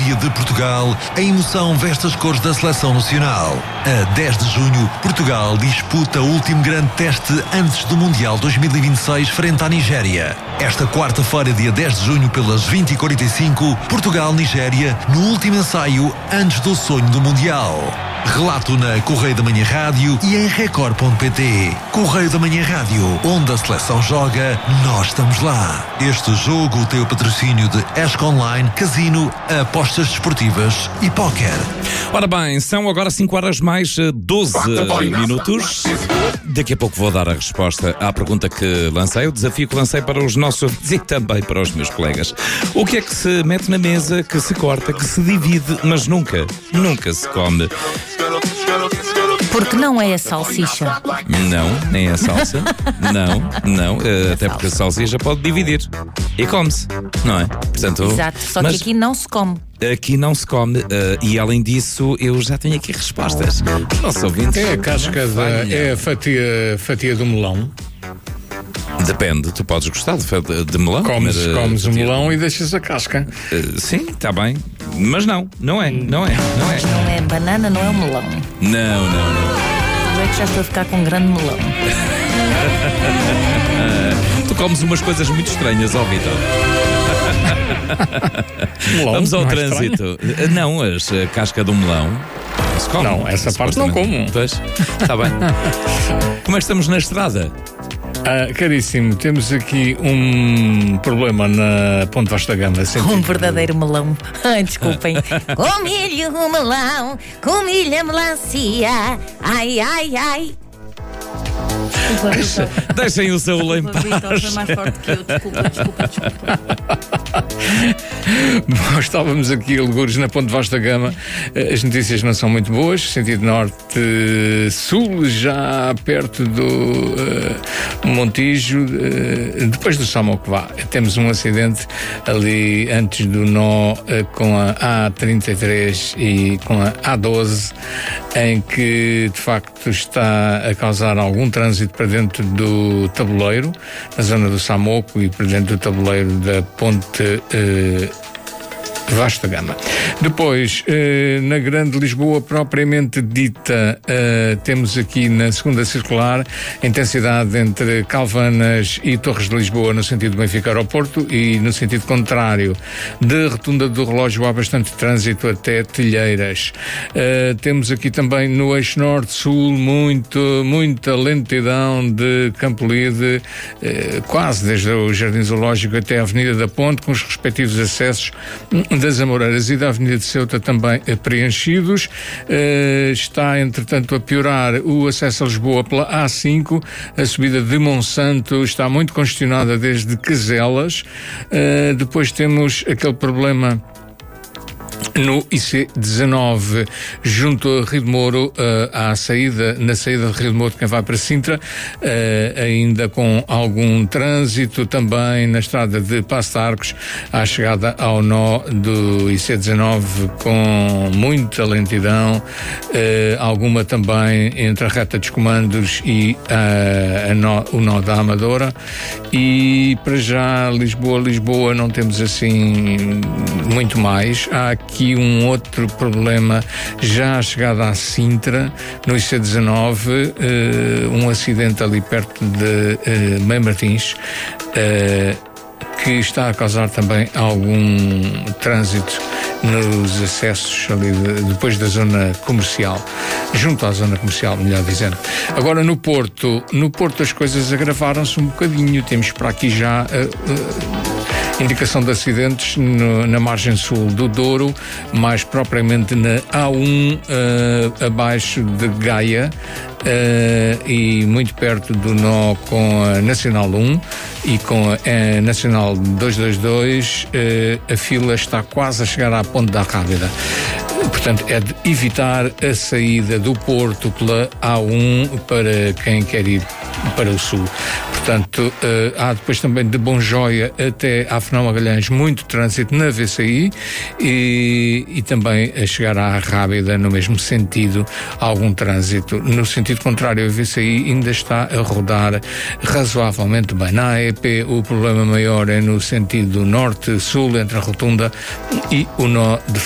dia de Portugal, a emoção veste as cores da seleção nacional. A 10 de junho, Portugal disputa o último grande teste antes do Mundial 2026 frente à Nigéria. Esta quarta-feira, dia 10 de junho, pelas 20h45, Portugal-Nigéria, no último ensaio antes do sonho do Mundial. Relato na Correio da Manhã Rádio e em Record.pt. Correio da Manhã Rádio, onde a seleção joga, nós estamos lá. Este jogo tem o patrocínio de ESC Online, Casino, apostas desportivas e póquer. Ora bem, são agora 5h mais 12 minutos. Daqui a pouco vou dar a resposta à pergunta que lancei, o desafio que lancei para os nossos ouvintes e também para os meus colegas. O que é que se mete na mesa, que se corta, que se divide, mas nunca se come? Porque não é a salsicha. Não, nem a salsa. Não. Até porque a salsicha pode dividir. E come-se, não é? Portanto, exato, só que aqui não se come. Aqui não se come, e além disso, eu já tenho aqui respostas. Nosso ouvinte. É a casca é a fatia do melão. Depende, tu podes gostar de melão. Comes o melão e deixas a casca. Sim, está bem. Mas não é. Não é banana, não é o melão. Não. Eu é que já estou a ficar com um grande melão. Tu comes umas coisas muito estranhas, ó Vitor. Vamos ao trânsito. Não, a casca do melão. Se come. Não, essa parte não como. Pois, está bem. Como é que estamos na estrada? Caríssimo, temos aqui um problema na Ponte Vasta Gama. Um verdadeiro melão. Desculpem. Com milho, melão, com milho, melancia. Ai. Desculpa. Deixem o seu em paz. Vitor, foi mais forte que eu. Desculpa. Nós estávamos aqui algures na Ponte Vasta Gama. As notícias não são muito boas. Sentido norte-sul, já perto do Montijo, depois do Samocvá. Temos um acidente ali antes do nó com a A33 e com a A12, em que de facto está a causar algum trânsito para dentro do tabuleiro, na zona do Samoco e para dentro do tabuleiro da Ponte Vasta Gama. Depois, na Grande Lisboa propriamente dita, temos aqui na segunda circular a intensidade entre Calvanas e Torres de Lisboa no sentido Benfica Aeroporto, e no sentido contrário de Rotunda do Relógio há bastante trânsito até Telheiras. Temos aqui também no eixo norte-sul muita lentidão de Campolide, quase desde o Jardim Zoológico até a Avenida da Ponte, com os respectivos acessos das Amoreiras e da Avenida de Ceuta também preenchidos. Está, entretanto, a piorar o acesso a Lisboa pela A5. A subida de Monsanto está muito congestionada desde Caselas. Depois temos aquele problema no IC19, junto a Rio de Moro, na saída de Rio de Moro, quem vai para Sintra, ainda com algum trânsito também na estrada de Passo de Arcos, à chegada ao nó do IC19, com muita lentidão, alguma também entre a reta dos comandos e o nó da Amadora. E para já Lisboa não temos assim muito mais. Há aqui um outro problema já chegado à Sintra, no IC19, um acidente ali perto de Mãe Martins, que está a causar também algum trânsito nos acessos ali depois da zona comercial, junto à zona comercial, melhor dizendo. Agora no Porto as coisas agravaram-se um bocadinho. Temos para aqui já indicação de acidentes na margem sul do Douro, mais propriamente na A1, abaixo de Gaia, e muito perto do nó com a Nacional 1 e com a Nacional 222, a fila está quase a chegar à Ponte da Rábida. Portanto, é de evitar a saída do Porto pela A1 para quem quer ir para o sul. Portanto, há depois também de Bonjoia até à Fernão Magalhães muito trânsito na VCI e também a chegar à Rábida no mesmo sentido, algum trânsito. No sentido contrário, a VCI ainda está a rodar razoavelmente bem. Na AEP o problema maior é no sentido norte-sul, entre a Rotunda e o nó de